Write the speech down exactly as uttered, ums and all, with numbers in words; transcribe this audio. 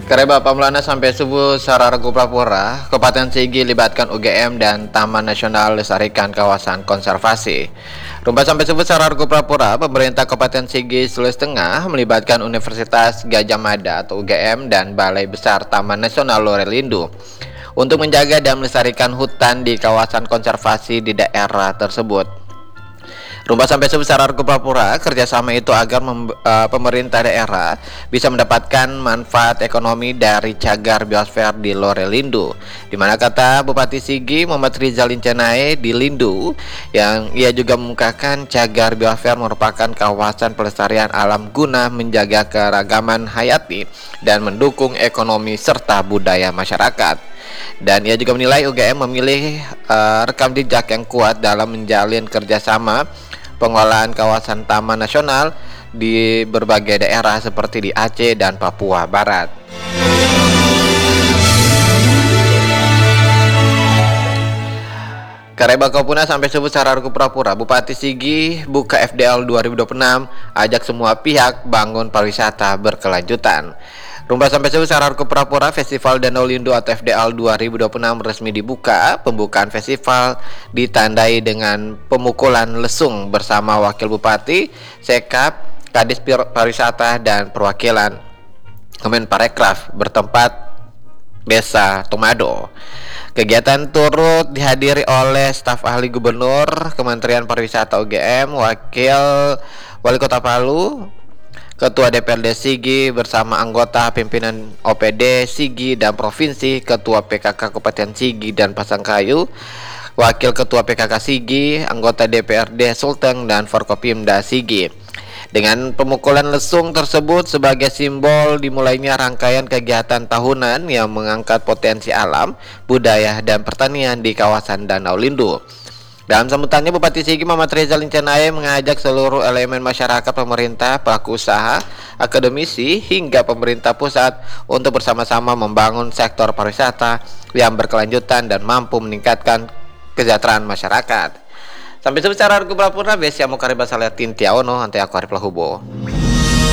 Kareba Pamulana sampai subuh Sarargo Prapura, Kabupaten Sigi libatkan U G M dan Taman Nasional Lestarikan Kawasan Konservasi. Rumah sampai subuh Sarargo Prapura, pemerintah Kabupaten Sigi Sulawesi Tengah melibatkan Universitas Gadjah Mada atau U G M dan Balai Besar Taman Nasional Lorelindo untuk menjaga dan melestarikan hutan di kawasan konservasi di daerah tersebut. Rumah sampai sebesar Sarargo Prapura kerjasama itu agar mem, uh, pemerintah daerah bisa mendapatkan manfaat ekonomi dari cagar biosfer di Lorelindo, di mana kata Bupati Sigi Muhammad Rizal Incenai di Lindo, yang ia juga mengungkapkan cagar biosfer merupakan kawasan pelestarian alam guna menjaga keragaman hayati dan mendukung ekonomi serta budaya masyarakat. Dan ia juga menilai U G M memilih uh, rekam jejak yang kuat dalam menjalin kerjasama pengolahan kawasan taman nasional di berbagai daerah seperti di Aceh dan Papua Barat. Kareba Kapuna sampai subuh Sarargo Prapura, Bupati Sigi buka F D L dua ribu dua puluh enam, ajak semua pihak bangun pariwisata berkelanjutan. Rumah sampai subuh Sarargo Prapura, Festival Danau Lindo atau F D L dua ribu dua puluh enam resmi dibuka. Pembukaan festival ditandai dengan pemukulan lesung bersama Wakil Bupati, Sekap, Kadis Pariwisata dan perwakilan Kemenparekraf bertempat Desa Tumado. Kegiatan turut dihadiri oleh staf ahli gubernur, Kementerian Pariwisata U G M, Wakil Wali Kota Palu, Ketua D P R D Sigi bersama anggota pimpinan O P D Sigi dan Provinsi, Ketua P K K Kabupaten Sigi dan Pasangkayu, Wakil Ketua P K K Sigi, anggota D P R D Sulteng dan Forkopimda Sigi. Dengan pemukulan lesung tersebut sebagai simbol dimulainya rangkaian kegiatan tahunan yang mengangkat potensi alam, budaya, dan pertanian di kawasan Danau Lindo. Dalam sambutannya, Bupati Sigi Muhammad Rizal Incenai mengajak seluruh elemen masyarakat, pemerintah, pelaku usaha, akademisi, hingga pemerintah pusat untuk bersama-sama membangun sektor pariwisata yang berkelanjutan dan mampu meningkatkan kesejahteraan masyarakat. Sampai sebesar Sarargo Prapura, Besia Mukareba Salatin Tiaono, Ante aku Arif Lahubo.